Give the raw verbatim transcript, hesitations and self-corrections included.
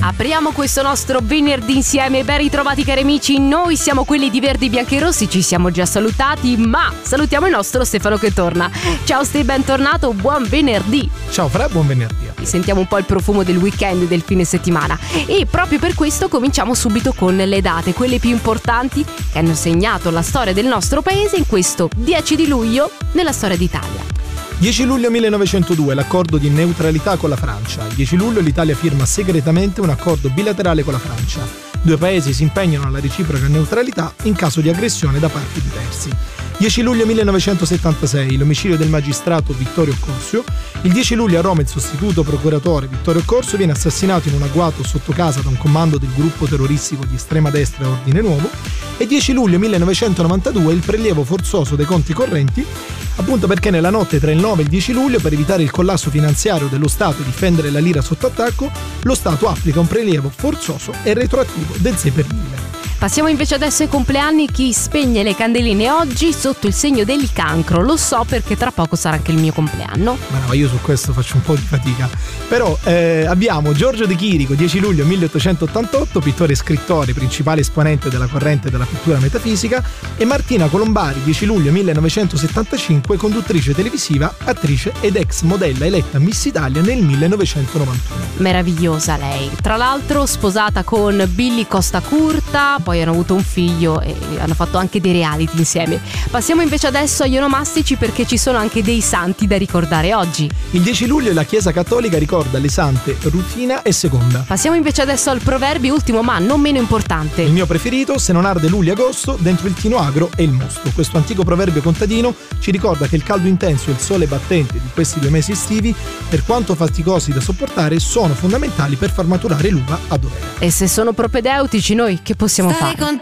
Apriamo questo nostro venerdì insieme, ben ritrovati cari amici, noi siamo quelli di Verdi Bianchi e Rossi, ci siamo già salutati, ma salutiamo il nostro Stefano che torna. Ciao Ste, bentornato, buon venerdì. Ciao Fra, buon venerdì. Sentiamo un po' il profumo del weekend e del fine settimana e proprio per questo cominciamo subito con le date, quelle più importanti che hanno segnato la storia del nostro paese in questo dieci di luglio nella storia d'Italia. dieci luglio millenovecentodue, l'accordo di neutralità con la Francia. Il dieci luglio l'Italia firma segretamente un accordo bilaterale con la Francia. Due paesi si impegnano alla reciproca neutralità in caso di aggressione da parte di terzi. dieci luglio millenovecentosettantasei, l'omicidio del magistrato Vittorio Occorsio. Il dieci luglio a Roma il sostituto procuratore Vittorio Occorsio viene assassinato in un agguato sotto casa da un comando del gruppo terroristico di estrema destra Ordine Nuovo. E dieci luglio millenovecentonovantadue il prelievo forzoso dei conti correnti, appunto perché nella notte tra il nove e il dieci luglio, per evitare il collasso finanziario dello Stato e difendere la lira sotto attacco, lo Stato applica un prelievo forzoso e retroattivo del sei per mille. Passiamo invece adesso ai compleanni. Chi spegne le candeline oggi sotto il segno del cancro, lo so perché tra poco sarà anche il mio compleanno. Ma no, io su questo faccio un po' di fatica. Però eh, abbiamo Giorgio De Chirico, dieci luglio milleottocentottantotto, pittore e scrittore, principale esponente della corrente della pittura metafisica, e Martina Colombari, dieci luglio millenovecentosettantacinque, conduttrice televisiva, attrice ed ex modella eletta Miss Italia nel millenovecentonovantuno. Meravigliosa lei, tra l'altro sposata con Billy Costa Curta, poi hanno avuto un figlio e hanno fatto anche dei reality insieme. Passiamo invece adesso agli onomastici perché ci sono anche dei santi da ricordare oggi. Il dieci luglio la Chiesa Cattolica ricorda le sante Rutina e Seconda. Passiamo invece adesso al proverbio, ultimo ma non meno importante. Il mio preferito: se non arde luglio e agosto, dentro il tino agro è il mosto. Questo antico proverbio contadino ci ricorda che il caldo intenso e il sole battente di questi due mesi estivi, per quanto faticosi da sopportare, sono fondamentali per far maturare l'uva a dovere. E se sono propedeutici, noi che possiamo fare?